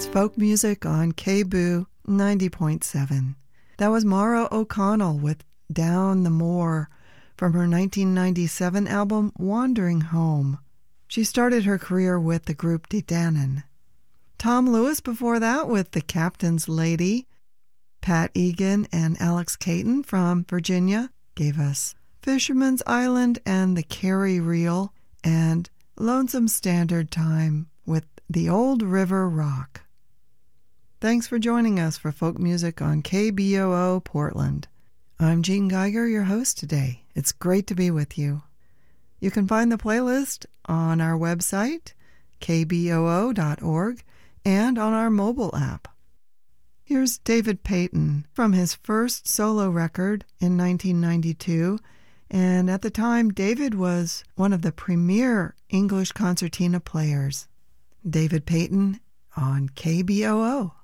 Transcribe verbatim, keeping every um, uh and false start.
It's folk music on K B O O ninety point seven. That was Maura O'Connell with Down the Moor from her nineteen ninety-seven album Wandering Home. She started her career with the group De Dannan. Tom Lewis before that with The Captain's Lady. Pat Egan and Alex Caton from Virginia gave us Fisherman's Island and The Kerry Reel, and Lonesome Standard Time with The Old River Rock. Thanks for joining us for folk music on K B O O Portland. I'm Jean Geiger, your host today. It's great to be with you. You can find the playlist on our website, k b o o dot org, and on our mobile app. Here's David Paton from his first solo record in nineteen ninety-two, and at the time David was one of the premier English concertina players. David Paton on K B O O.